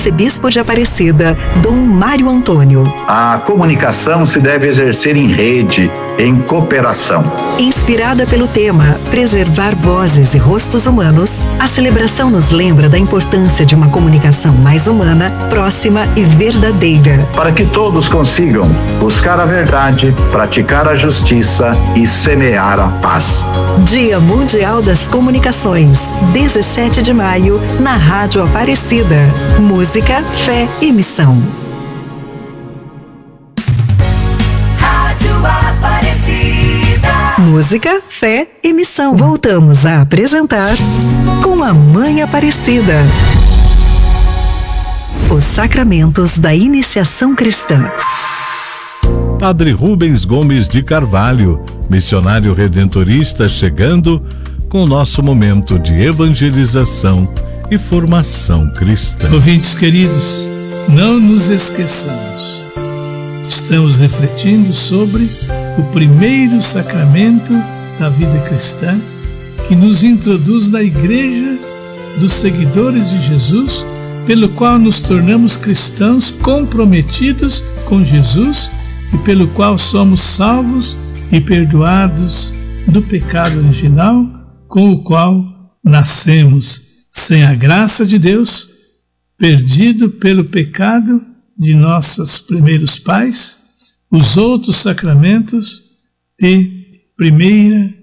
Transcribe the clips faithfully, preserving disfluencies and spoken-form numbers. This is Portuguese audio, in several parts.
arcebispo de Aparecida, Dom Mário Antônio. A comunicação se deve exercer em rede, em cooperação. Inspirada pelo tema Preservar Vozes e Rostos Humanos, a celebração nos lembra da importância de uma comunicação mais humana, próxima e verdadeira. Para que todos consigam buscar a verdade, praticar a justiça e semear a paz. Dia Mundial das Comunicações, dezessete de maio, na Rádio Aparecida. Música, fé e missão. Música, fé e missão. Voltamos a apresentar Com a Mãe Aparecida. Os sacramentos da iniciação cristã. Padre Rubens Gomes de Carvalho, missionário redentorista, chegando com o nosso momento de evangelização e formação cristã. Ouvintes queridos, não nos esqueçamos. Estamos refletindo sobre o primeiro sacramento da vida cristã, que nos introduz na Igreja dos seguidores de Jesus, pelo qual nos tornamos cristãos comprometidos com Jesus e pelo qual somos salvos e perdoados do pecado original com o qual nascemos, sem a graça de Deus, perdido pelo pecado de nossos primeiros pais. Os outros sacramentos de primeira,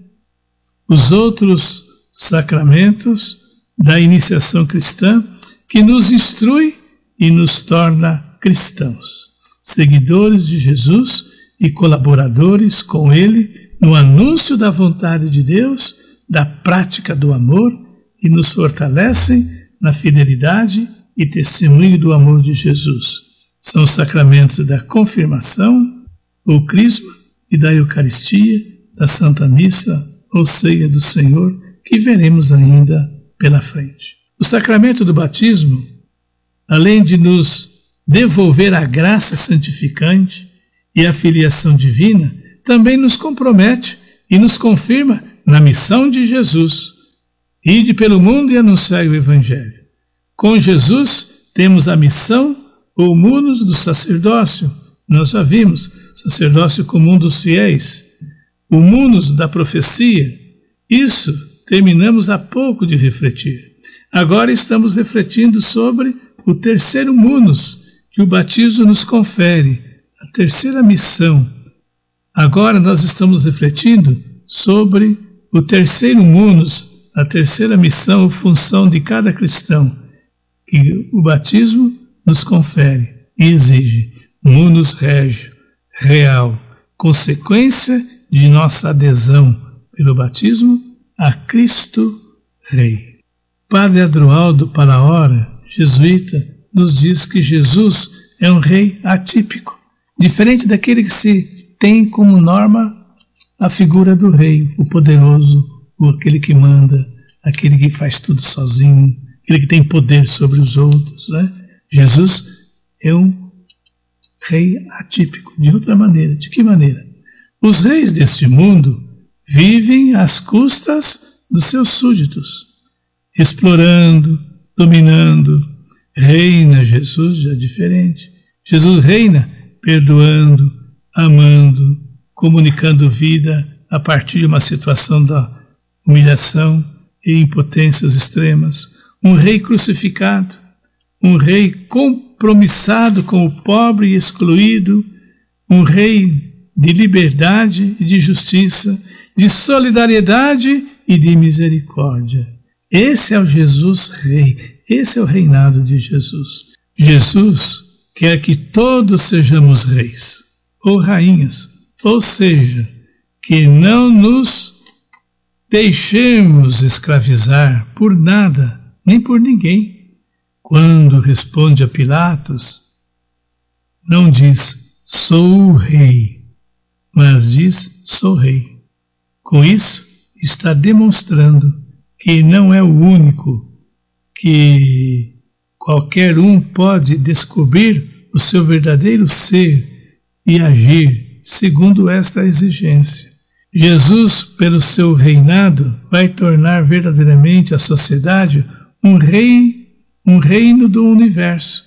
os outros sacramentos da iniciação cristã, que nos instrui e nos torna cristãos, seguidores de Jesus e colaboradores com Ele no anúncio da vontade de Deus, da prática do amor, e nos fortalecem na fidelidade e testemunho do amor de Jesus. São os sacramentos da confirmação, o crisma e da Eucaristia, da Santa Missa ou Ceia do Senhor, que veremos ainda pela frente. O sacramento do batismo, além de nos devolver a graça santificante e a filiação divina, também nos compromete e nos confirma na missão de Jesus. Ide pelo mundo e anunciai o Evangelho. Com Jesus temos a missão ou munus do sacerdócio. Nós já vimos, sacerdócio comum dos fiéis, o munus da profecia. Isso terminamos há pouco de refletir. Agora estamos refletindo sobre o terceiro munus que o batismo nos confere, a terceira missão. Agora nós estamos refletindo sobre o terceiro munus, a terceira missão ou função de cada cristão, que o batismo nos confere e exige. Munus regio, real, consequência de nossa adesão pelo batismo a Cristo Rei. Padre Adroaldo Palaora, jesuíta, nos diz que Jesus é um rei atípico, diferente daquele que se tem como norma a figura do rei, o poderoso, ou aquele que manda, aquele que faz tudo sozinho, aquele que tem poder sobre os outros, né? Jesus é um rei atípico, de outra maneira. De que maneira? Os reis deste mundo vivem às custas dos seus súditos, explorando, dominando. Reina Jesus já diferente. Jesus reina perdoando, amando, comunicando vida a partir de uma situação da humilhação e impotências extremas. Um rei crucificado, um rei compromissado com o pobre e excluído, um rei de liberdade e de justiça, de solidariedade e de misericórdia. Esse é o Jesus Rei, esse é o reinado de Jesus. Jesus quer que todos sejamos reis ou rainhas, ou seja, que não nos deixemos escravizar por nada, nem por ninguém. Quando responde a Pilatos, não diz, sou o rei, mas diz, sou rei. Com isso, está demonstrando que não é o único, que qualquer um pode descobrir o seu verdadeiro ser e agir segundo esta exigência. Jesus, pelo seu reinado, vai tornar verdadeiramente a sociedade um rei, um reino do universo,